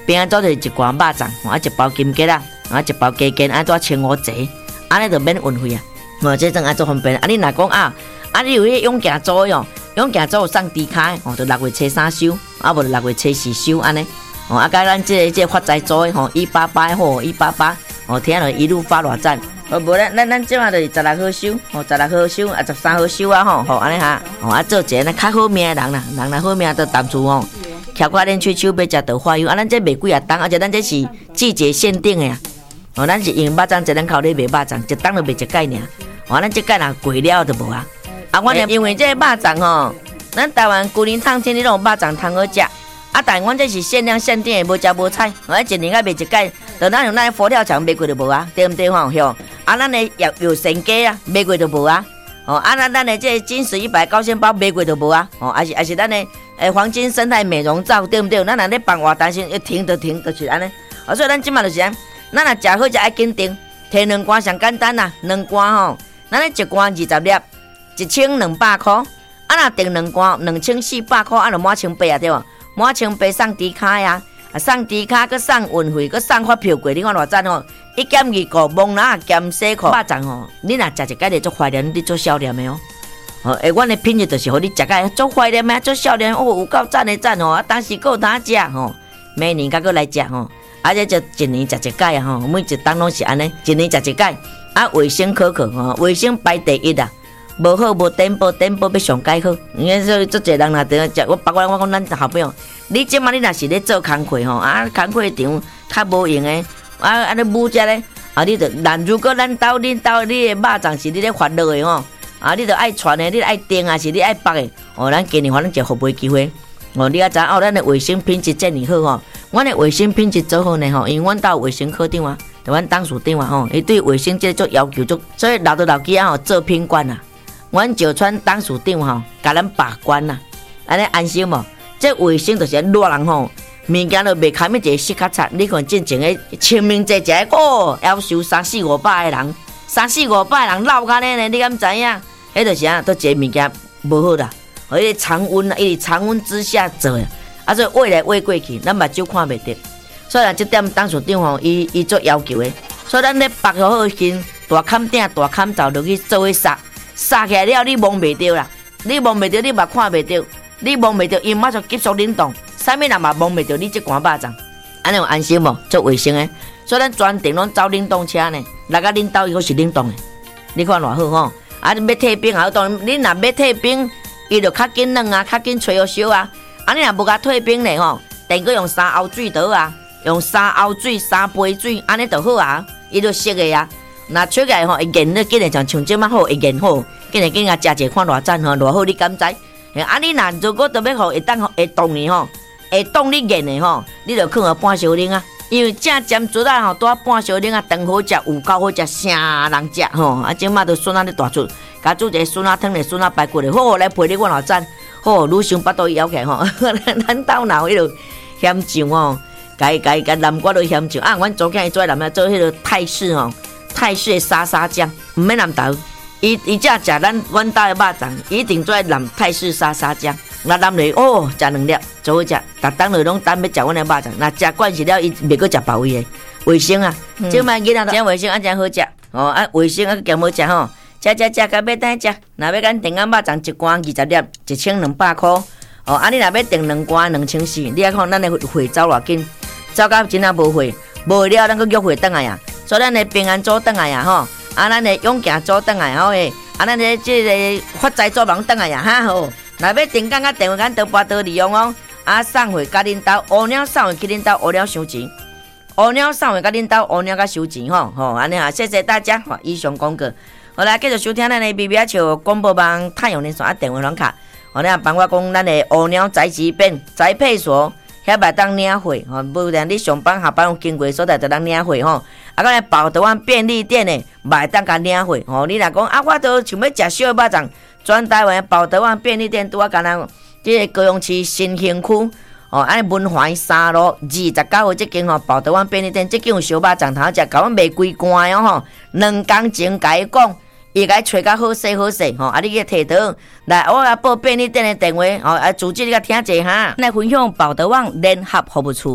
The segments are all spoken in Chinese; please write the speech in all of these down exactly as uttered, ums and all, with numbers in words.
平安粥就是一罐肉粽，啊一包金桔啦，啊一包鸡筋，安怎千五节，安尼就免运费啊。哦，这种安做方便。啊，你若讲啊，啊你有迄永健粥哟，永健粥有送低卡的，哦，就六月初三收，啊无就六月初四收安尼。哦，啊甲咱这个这个发财粥的吼，一八八吼，一八八，哦，听了一路发偌赞。哦，无咱咱咱即马就是十六号收，哦，十六号收，啊十三号收啊吼，吼安尼哈，哦啊做一个呢较好命的人啦，人若好命都淡厝吼，徛快点吹手要食豆花油，啊咱这卖几啊档，而且咱这是季节限定的呀，哦咱是用肉粽一人口咧卖肉粽，一档就卖一盖尔，哦咱这盖若贵了就无啊，啊我因为这个肉粽吼，咱台湾旧年冬天你拢有肉粽通好食。啊！但阮这是限量限定的，无食无菜。我一年啊卖一届，就咱用咱佛跳墙卖过就无啊，对毋对吼？吼！啊，咱的药有神鸡啊，卖过就无啊。哦，啊，咱咱的这金石一百高纤包卖过就无啊。哦，还是还是咱的诶黄金生态美容皂，对毋对？咱若咧放活担心一停就停，就是安尼。啊，所以咱即马就是安，咱若食好就爱紧订，摕两罐上简单啦，两罐吼，咱咧一罐二十粒，一千两百块。啊，若订两罐两千四百块，啊，就满千八啊，对无？满千八送低卡呀，啊送低卡，佮送运费，佮送发票过，你看偌赞吼！一减二个蒙啦，减四块，肉粽吼，你若食一届就做怀念，你做少年的哦。哦，诶，阮的品质就是互你食个做怀念的，做少年哦，有够赞的赞吼！啊，当时够他食吼，每年甲佮来食吼，而且就一年食一届啊吼，每一档拢是安尼，一年食一届，啊，卫生可可吼，卫生排第一啊。无好无颠簸，颠簸要上解好。因为说，做一个人若得食，我包括我讲咱后朋友，你即马你若是咧做工课吼，啊工课场较无用诶，啊啊你母只咧，啊你着，但如果咱兜恁兜你诶肉粽是你咧烦恼诶吼，啊你着爱传诶，你爱订啊是你爱绑诶，哦咱今年反正就互卖机会，哦你啊知哦咱诶卫生品质遮尔好吼，阮诶卫生品质做好呢吼，因为阮兜卫生科长啊，就阮董事长啊吼，伊对卫生这做要求足，所以老到老囝吼做品管啊。阮石川董事长吼，甲咱把关啦，安尼安心无？这卫生就是热人吼，物件都袂堪一个细卡擦。你看进前个清明节一个哦，要收三四五百个人，三四五百个人闹安尼呢，你敢知影？迄就是啊，都一个物件无好啦，互伊常温啊，伊常温之下做，啊所以喂来喂过去，咱目睭看袂得。所以啊，这点董事长吼，伊伊做要求的，所以咱咧绑好好先大坎顶大坎走落去做伙杀。杀起来了，你摸袂着啦！你摸袂着，你嘛看袂着，你摸袂着，伊马上急速冷冻，啥物人嘛摸袂着，你这罐肉粽，安尼有安心无？做卫生诶，所以咱专程拢走冷冻车呢，来甲恁兜伊个是冷冻诶，你看偌好吼！啊，你要退冰啊，当然你若要退冰，伊就较紧软啊，较紧吹好烧啊。啊，你若无甲退冰咧吼，等个用三后水倒啊，用三后水、三杯水，安尼就好啊，伊就熟诶啊。那出来吼，会研咧，今日像像即马好会研好，今日今日食者看偌赞吼，偌好你敢知？啊，你若如果特别好会当会冻呢吼，会冻你研的吼，你就放个半小冷啊，因为正尖竹啊吼，多半小冷啊，长好食，有够好食，啥人食吼？啊，即马都孙仔咧大出，甲煮一个孙仔汤咧，孙仔排骨咧，好来陪你我偌赞，好愈想巴肚枵起来吼，咱兜闹迄落咸酱吼，改改改南瓜都咸酱啊，阮昨天做南瓜做迄个泰式吼。泰式的沙沙酱，唔免南豆，伊伊只食咱阮家的肉粽，一定做南泰式沙沙酱。那南嚟哦，食两粒，最好食。逐当嚟拢等要食阮的肉粽，那食惯是了，伊袂阁食别位的。卫生啊，即摆囡仔真卫生，安真好食哦，啊卫生啊兼好食吼，食食食甲要等食。若要咱订个肉粽一罐二十粒，一千两百块。哦，啊你若要订两罐两千四，你啊看咱的货走偌紧，走到真啊无货，无了咱阁约货倒来啊。所以咱的平安组倒来啊吼，啊咱的永健组倒来吼诶，啊咱的这个发财组网倒来啊哈吼，若要订购甲电话咱都拨刀利用哦，啊送货甲恁兜，乌鸟送货去恁兜，乌鸟收钱，乌鸟送货甲恁兜，乌鸟甲收钱吼吼，安尼啊，谢谢大家，以上广告，好来继续收听咱的 B B 笑广播网太阳连线啊电话网卡，好咧帮我讲咱的乌鸟宅急便宅配所。遐袂当领货吼，无然你上班下班有经过所在就当领货吼。啊，个来报台湾便利店诶，袂当甲领货吼。你若讲啊，我都想要食小肉粽，全台湾报台湾便利店拄啊，敢若即个高雄市新兴区哦，安尼文华三路二十九号即间吼，报台湾便利店即间有小肉粽通食，甲阮卖规罐哦吼。两工前甲伊讲。伊甲伊找较好势好势吼，啊！你去摕倒来，我啊报便利店的电话，吼啊！主持你甲听者哈，来分享宝德网联合服务处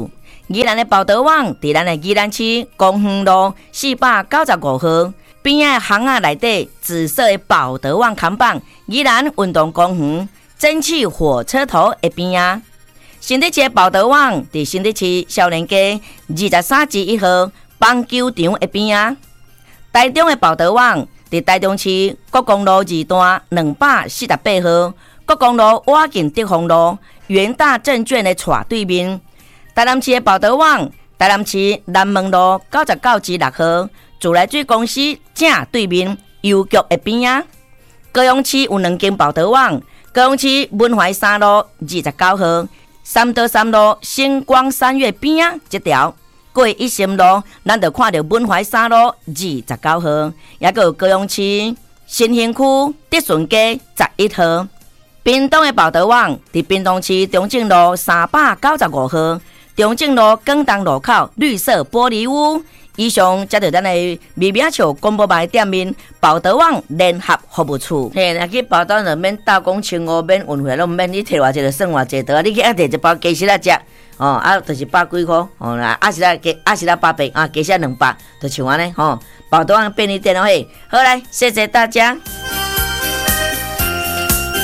宜兰的宝德网伫咱的宜兰市公园路四百九十五号边仔巷仔内底紫色的宝德网看板，宜兰运动公园蒸汽火车头的边仔。新德市的宝德网伫新德市少年街二十三至一号棒球场的边仔。台中的宝德网伫台中市国公路二段两百四十八号国公路瓦近德丰路元大证券的斜对面。台南市的宝德网，台南市南门路九十九至六号自来水公司正对面邮局的边仔。高雄市有两间宝德网，高雄市文怀三路二十九号三德三路星光三月边仔这条。过一心路，咱就看到文怀三路二十九号，也有高雄市新兴区德顺街十一号。屏东的宝德网伫屏东市中正路三百九十五号，中正路广东路口绿色玻璃屋。以上才是咱的微名笑广播牌店面宝德网联合服务处。嘿，若去宝德就免搭公千五，免运费，拢免你摕偌济就算偌济得。你去一摕一包鸡翅来食。哦，啊，就是百几块，哦，啊是啦，啊是啦，八百，啊，加起来两百，就像安尼，吼，宝德网便利店哦嘿，好来，谢谢大家，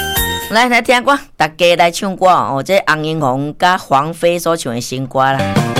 来来听歌，大家来唱歌哦，这洪英红甲黄飞所唱的新歌啦。